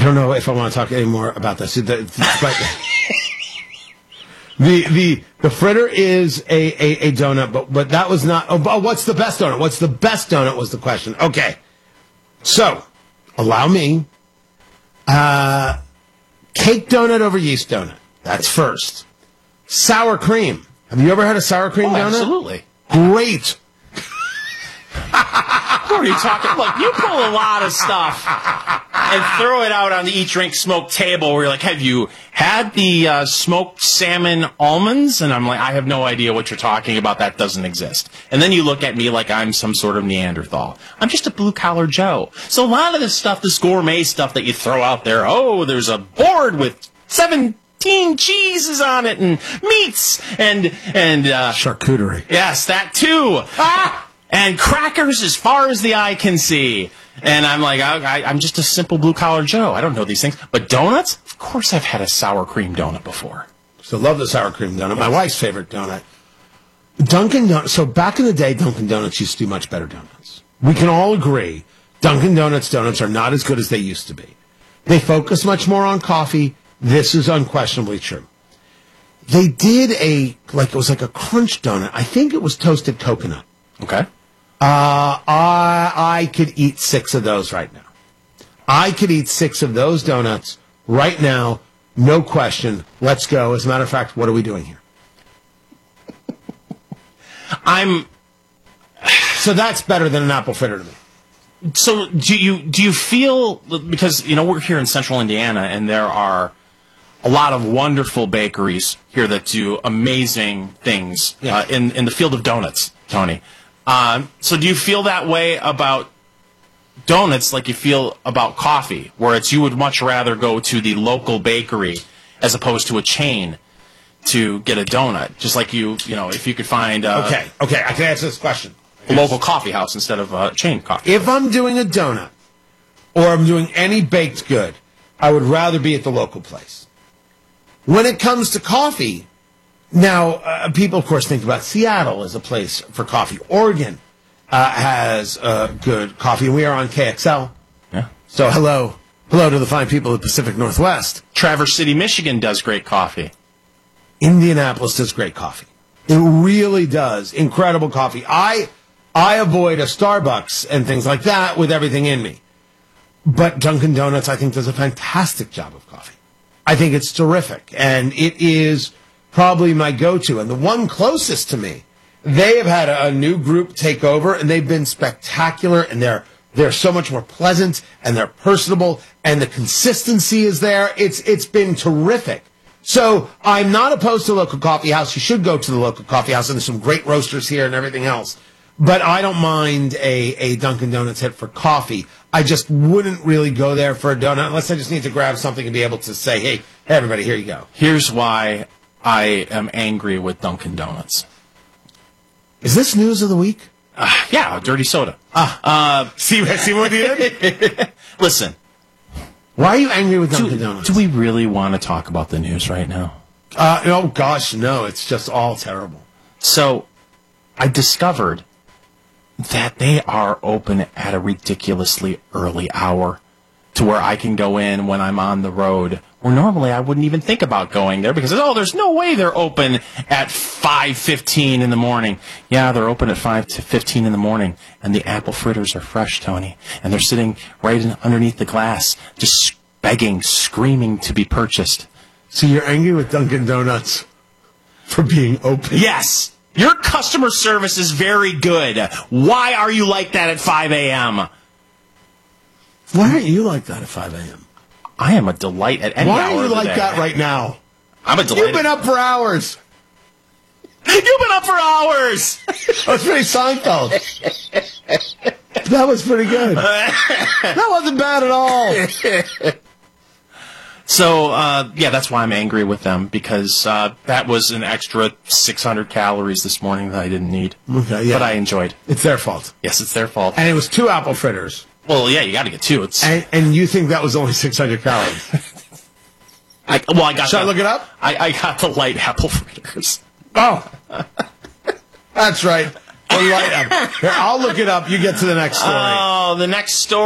don't know if I want to talk anymore about this. The fritter is a donut, but that was not. Oh, what's the best donut? What's the best donut was the question. Okay, so allow me. Cake donut over yeast donut. That's first. Sour cream. Have you ever had a sour cream donut? Absolutely. Great. What are you talking? Look, you pull a lot of stuff and throw it out on the Eat, Drink, Smoke table where you're like, have you had the smoked salmon almonds? And I'm like, I have no idea what you're talking about. That doesn't exist. And then you look at me like I'm some sort of Neanderthal. I'm just a blue-collar Joe. So a lot of this stuff, this gourmet stuff that you throw out there, oh, there's a board with 17 cheeses on it and meats and charcuterie. Yes, that too. And crackers as far as the eye can see. And I'm like, I'm just a simple blue-collar Joe. I don't know these things. But donuts? Of course I've had a sour cream donut before. So love the sour cream donut. My wife's favorite donut. Dunkin' Donuts. So back in the day, Dunkin' Donuts used to do much better donuts. We can all agree Dunkin' Donuts donuts are not as good as they used to be. They focus much more on coffee. This is unquestionably true. They did it was like a crunch donut. I think it was toasted coconut. Okay. I could eat 6 of those right now. I could eat 6 of those donuts right now, no question. Let's go. As a matter of fact, what are we doing here? So that's better than an apple fritter to me. So do you feel, because we're here in Central Indiana and there are a lot of wonderful bakeries here that do amazing things in the field of donuts, Tony. So do you feel that way about donuts like you feel about coffee, where you would much rather go to the local bakery as opposed to a chain to get a donut? Just like if you could find Okay, I can answer this question. A local coffee house instead of a chain coffee. If I'm doing a donut or I'm doing any baked good, I would rather be at the local place. When it comes to coffee, now, people, of course, think about Seattle as a place for coffee. Oregon has good coffee, and we are on KXL. Yeah. So hello to the fine people of the Pacific Northwest. Traverse City, Michigan does great coffee. Indianapolis does great coffee. It really does. Incredible coffee. I avoid a Starbucks and things like that with everything in me. But Dunkin' Donuts, I think, does a fantastic job of coffee. I think it's terrific, and it is probably my go-to. And the one closest to me, they have had a new group take over, and they've been spectacular, and they're so much more pleasant, and they're personable, and the consistency is there. It's been terrific. So I'm not opposed to a local coffee house. You should go to the local coffee house, and there's some great roasters here and everything else. But I don't mind a Dunkin' Donuts hit for coffee. I just wouldn't really go there for a donut unless I just need to grab something and be able to say, hey, everybody, here you go. Here's why I am angry with Dunkin' Donuts. Is this news of the week? Yeah, dirty soda. See what you did? Listen. Why are you angry with Dunkin' Donuts? Do we really want to talk about the news right now? Oh, gosh, no. It's just all terrible. So, I discovered that they are open at a ridiculously early hour to where I can go in when I'm on the road, where normally I wouldn't even think about going there because, there's no way they're open at 5:15 in the morning. Yeah, they're open at 5:15 in the morning, and the apple fritters are fresh, Tony, and they're sitting right underneath the glass, just begging, screaming to be purchased. So you're angry with Dunkin' Donuts for being open? Yes! Your customer service is very good. Why are you like that at 5 a.m.? Why aren't you like that at 5 a.m.? I am a delight at any hour. Why are you like that right now? I'm a delight. You've been up for hours. You've been up for hours. That's pretty Seinfeld. That was pretty good. That wasn't bad at all. So, that's why I'm angry with them, because that was an extra 600 calories this morning that I didn't need. Okay, yeah. But I enjoyed. It's their fault. Yes, it's their fault. And it was 2 apple fritters. Well, yeah, you got to get 2. And you think that was only 600 calories? Should I look it up? I got the light apple fritters. Oh, that's right. The light apple. Here, I'll look it up. You get to the next story. Oh, the next story.